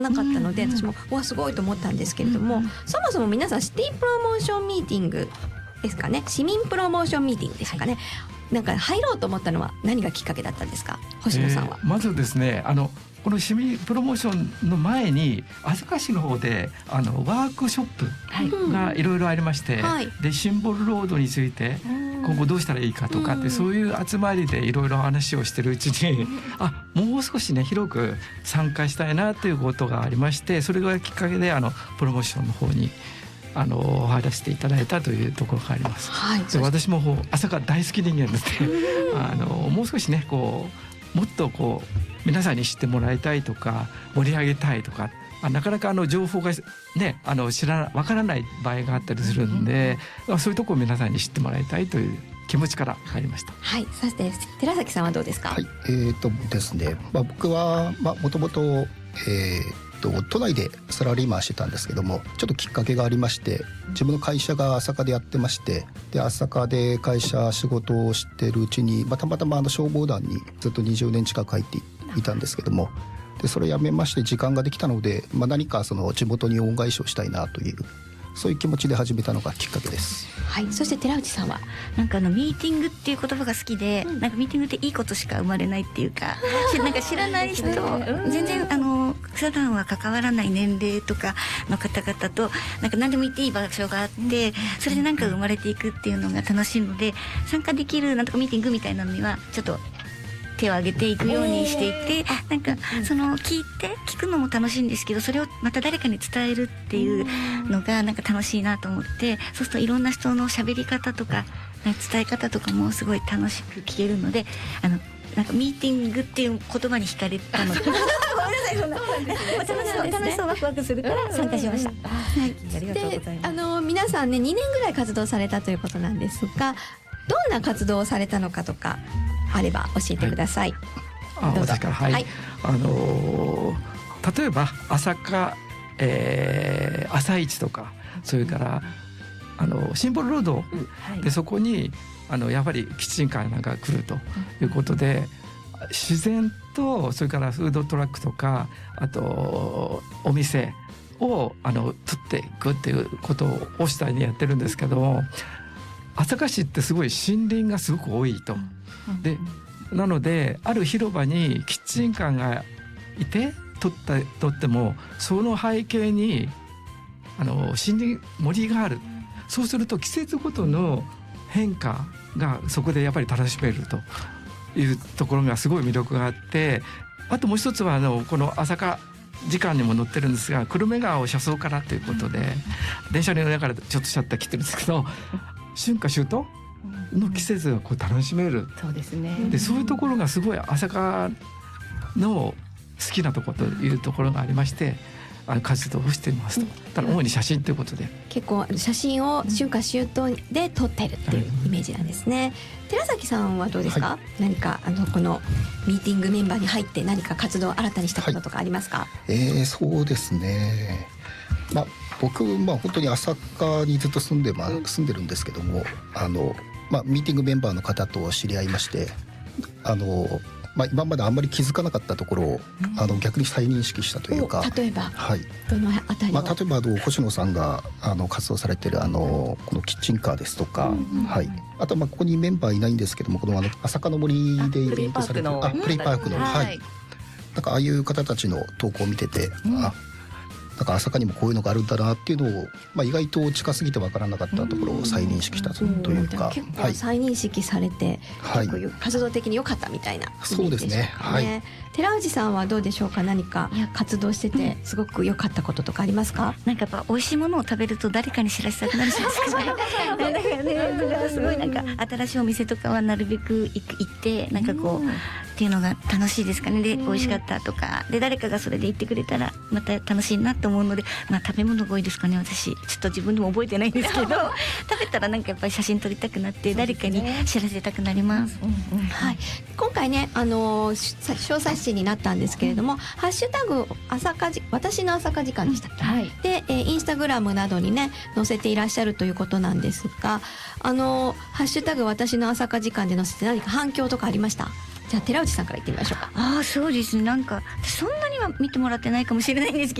なかったので、私もわすごいと思ったんですけれども、そもそも皆さんシティプロモーションミーティングですかね、市民プロモーションミーティングですかね、なんか入ろうと思ったのは何がきっかけだったんですか、星野さんは。 まずですね、この市民プロモーションの前に朝霞市の方でワークショップがいろいろありまして、でシンボルロードについて今後どうしたらいいかとかって、そういう集まりでいろいろ話をしてるうちにもう少しね広く参加したいなということがありまして、それがきっかけでプロモーションの方に入らせていただいたというところがあります。で私も朝霞大好き人間なのでもう少しねもっと皆さんに知ってもらいたいとか盛り上げたいとか、なかなか情報がねわからない場合があったりするんで、そういうところを皆さんに知ってもらいたいという気持ちから入りました。 はい、そして寺崎さんはどうですか。 ですね、僕はもともと都内でサラリーマンしてたんですけども、ちょっときっかけがありまして、自分の会社が朝霞でやってまして、で朝霞で会社仕事をしてるうちに、たまたま消防団にずっと20年近く入っていたんですけども、でそれ辞めまして時間ができたので、何か地元に恩返しをしたいなという、そういう気持ちで始めたのがきっかけです。 はい、そして寺内さんは。 なんかミーティングっていう言葉が好きで、なんかミーティングっていいことしか生まれないっていうか、なんか知らない人、全然普段は関わらない年齢とかの方々となんか何でも言っていい場所があって、それでなんか生まれていくっていうのが楽しいので、参加できるなんとかミーティングみたいなのにはちょっと手を挙げていくようにしていて、なんか聞くのも楽しいんですけど、それをまた誰かに伝えるっていうのがなんか楽しいなと思って、そうするといろんな人の喋り方とか伝え方とかもすごい楽しく聞けるので、なんかミーティングっていう言葉に惹かれたのでごめんなさい、そんな楽しそうワクワクするから参加しました。はい、 ありがとうございます。皆さんね2年ぐらい活動されたということなんですが、どんな活動をされたのかとかあれば教えてください。 私から、例えば朝霞、朝市とか、それからシンボルロードで、そこにやっぱりキッチンカーなんか来るということで、自然とそれからフードトラックとか、あとお店を取っていくっていうことを主体にやってるんですけども、朝霞市ってすごい森林がすごく多いと。でなのである広場にキッチンカーがいて取っても、その背景に森がある。そうすると季節ごとの変化がそこでやっぱり楽しめるというところがすごい魅力があって、あともう一つはこの朝霞時間にも載ってるんですが、久留米川を車窓からということで、電車に乗りながらちょっとシャッター切ってるんですけど、春夏秋冬の季節が楽しめる。 そうですね。 でそういうところがすごい朝霞の好きなところというところがありまして、活動をしていますと。ただ主に写真ということで、 結構写真を春夏秋冬で撮ってるっていうイメージなんですね。寺崎さんはどうですか。何かこのミーティングメンバーに入って何か活動を新たにしたこととかありますか。 そうですね、僕本当に朝霞にずっと住んでるんですけども、ミーティングメンバーの方と知り合いまして、今まであんまり気づかなかったところを逆に再認識したというか。 例えば、どのあたりを。 例えば星野さんが活動されてるこのキッチンカーですとか、あとここにメンバーいないんですけども、この朝霞の森でイベントされてるプレイパークの、なんかああいう方たちの投稿を見てて、なんか朝霞にもこういうのがあるんだなっていうのを、意外と近すぎて分からなかったところを再認識したというか、 結構再認識されて、結構活動的に良かったみたいなイメージでしょうかね。そうですね。寺内さんはどうでしょうか。何か活動しててすごく良かったこととかありますか。 なんかやっぱ美味しいものを食べると誰かに知らせたくなるじゃないですか。だからすごいなんか新しいお店とかはなるべく行ってなんかっていうのが楽しいですかね。で美味しかったとかで誰かがそれで言ってくれたらまた楽しいなと思うので、食べ物が多いですかね。私ちょっと自分でも覚えてないんですけど食べたらなんかやっぱり写真撮りたくなって誰かに知らせたくなります。 今回ね詳細誌になったんですけれども、ハッシュタグ私の朝霞時間でしたっけ、で、インスタグラムなどにね載せていらっしゃるということなんですが、ハッシュタグ私の朝霞時間で載せて何か反響とかありました。 じゃあ寺内さんから言ってみましょうか。 そうですね、なんかそんなには見てもらってないかもしれないんですけど